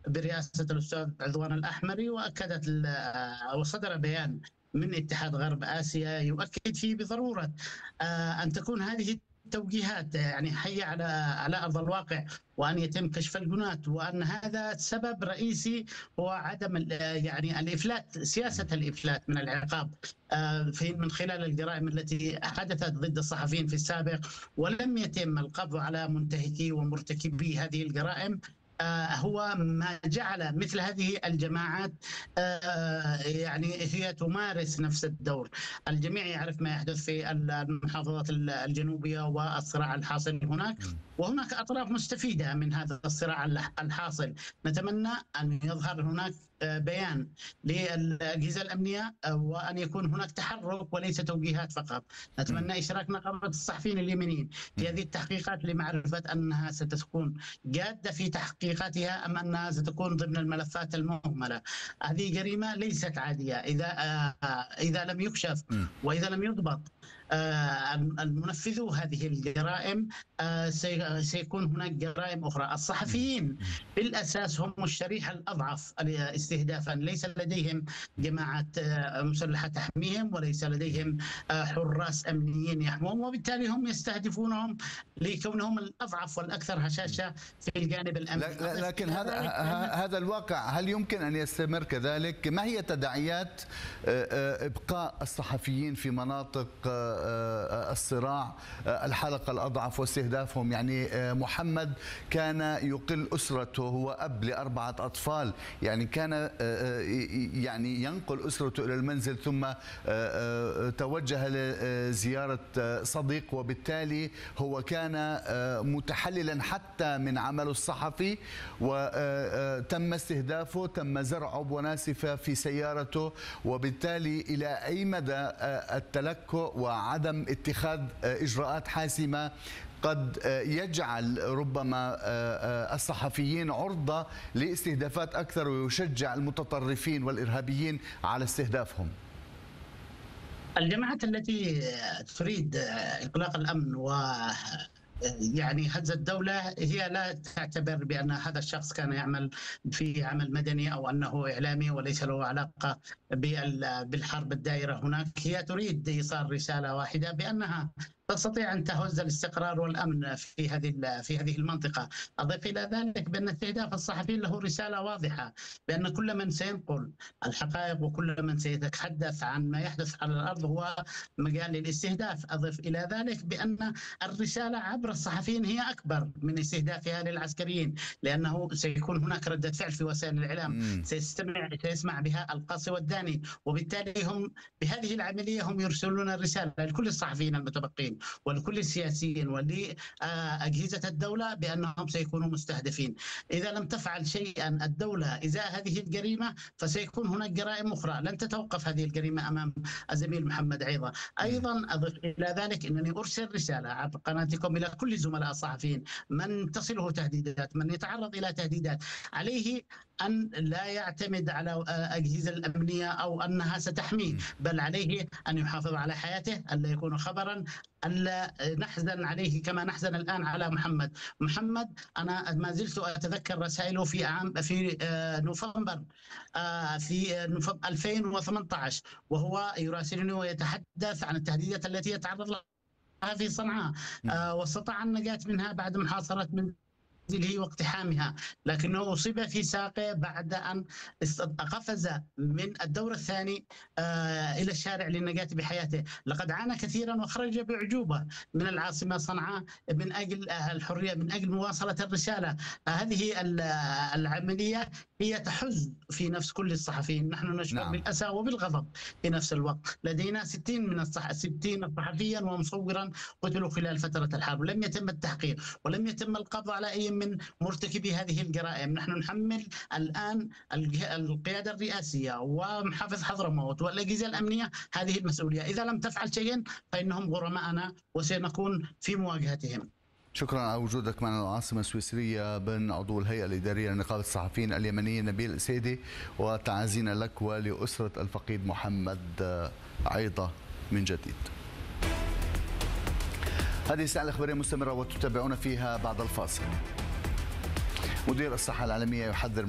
برئاسة الأستاذ عضوان الأحمري، وصدر بيان من اتحاد غرب آسيا يؤكد فيه بضرورة أن تكون هذه التوجيهات يعني حية على أرض الواقع، وأن يتم كشف الجنات، وأن هذا سبب رئيسي هو عدم يعني الإفلات، سياسة الإفلات من العقاب من خلال الجرائم التي حدثت ضد الصحفيين في السابق، ولم يتم القبض على منتهكي ومرتكبي هذه الجرائم. هو ما جعل مثل هذه الجماعات يعني هي تمارس نفس الدور. الجميع يعرف ما يحدث في المحافظات الجنوبية والصراع الحاصل هناك، وهناك أطراف مستفيدة من هذا الصراع الحاصل. نتمنى أن يظهر هناك بيان للأجهزة الأمنية، وأن يكون هناك تحرك وليس توجيهات فقط. نتمنى إشراك نقابة الصحفيين اليمنيين في هذه التحقيقات لمعرفة أنها ستكون جادة في تحقيقاتها أم أنها ستكون ضمن الملفات المهملة. هذه جريمة ليست عادية. إذا لم يكشف وإذا لم يضبط المنفذو هذه الجرائم سيكون هناك جرائم أخرى. الصحفيين بالأساس هم الشريحة الأضعف استهدافا، ليس لديهم جماعات مسلحة تحميهم، وليس لديهم حراس أمنيين يحمون، وبالتالي هم يستهدفونهم لكونهم الأضعف والأكثر هشاشة في الجانب الأمني. لكن هذا الواقع هل يمكن أن يستمر كذلك؟ ما هي تداعيات إبقاء الصحفيين في مناطق الصراع الحلقة الأضعف واستهدافهم؟ يعني محمد كان يقل أسرته، هو أب ل4 أطفال، يعني كان يعني ينقل أسرته إلى المنزل ثم توجه لزيارة صديق، وبالتالي هو كان متحللا حتى من عمله الصحفي، وتم استهدافه، تم زرع عبوة ناسفة في سيارته. وبالتالي إلى أي مدى التلكؤ وعدم اتخاذ إجراءات حاسمة قد يجعل ربما الصحفيين عرضة لاستهدافات أكثر، ويشجع المتطرفين والإرهابيين على استهدافهم؟ الجماعات التي تريد إغلاق الأمن يعني هز الدولة هي لا تعتبر بأن هذا الشخص كان يعمل في عمل مدني أو أنه إعلامي وليس له علاقة بالحرب الدائرة هناك. هي تريد إيصال رسالة واحدة بأنها تستطيع أن تهز الاستقرار والأمن في هذه المنطقة. أضيف إلى ذلك بأن استهداف الصحفيين له رسالة واضحة، بأن كل من سينقل الحقائق وكل من سيتحدث عن ما يحدث على الأرض هو مجال للاستهداف. أضيف إلى ذلك بأن الرسالة عبر الصحفيين هي أكبر من استهدافها للعسكريين، لأنه سيكون هناك ردة فعل في وسائل الإعلام سيسمع بها القاصي والداني، وبالتالي هم بهذه العملية هم يرسلون الرسالة لكل الصحفيين المتبقين ولكل السياسيين ولأجهزة الدولة بأنهم سيكونوا مستهدفين. إذا لم تفعل شيئا الدولة إزاء هذه الجريمة فسيكون هناك جرائم أخرى. لن تتوقف هذه الجريمة أمام الزميل محمد عيضة. أيضا أضف إلى ذلك أنني أرسل رسالة عبر قناتكم إلى كل زملاء الصحفيين من تصله تهديدات، من يتعرض إلى تهديدات، عليه أن لا يعتمد على أجهزة الأمنية أو أنها ستحميه، بل عليه أن يحافظ على حياته، ألا يكون خبرا، ألا نحزن عليه كما نحزن الآن على محمد. أنا ما زلت أتذكر رسائله في نوفمبر 2018، وهو يراسلني ويتحدث عن التهديدات التي يتعرض لها في صنعاء، واستطاع النجاة منها بعد محاصرة واقتحامها، لكنه أصيب في ساقه بعد أن قفز من الدور الثاني إلى الشارع للنجاة بحياته. لقد عانى كثيرا وخرج بأعجوبة من العاصمة صنعاء من أجل الحرية، من أجل مواصلة الرسالة. هذه العملية هي تحز في نفس كل الصحفيين. نحن نشعر بالأسى وبالغضب في نفس الوقت. لدينا 60 صحفيا ومصورا قتلوا خلال فترة الحرب، لم يتم التحقيق ولم يتم القبض على أي من مرتكبي هذه الجرائم. نحن نحمل الآن القيادة الرئاسية ومحافظ حضرموت والأجهزة الأمنية هذه المسؤولية. إذا لم تفعل شيئا فإنهم غرماءنا وسنكون في مواجهتهم. شكرا على وجودك معنا العاصمة السويسرية بن عضو الهيئة الإدارية لنقابة الصحفيين اليمنيين نبيل السيدي، وتعازينا لك ولأسرة الفقيد محمد عيضة من جديد. هذه الساعة الإخبارية مستمرة وتتابعون فيها بعد الفاصل. مدير الصحة العالمية يحذر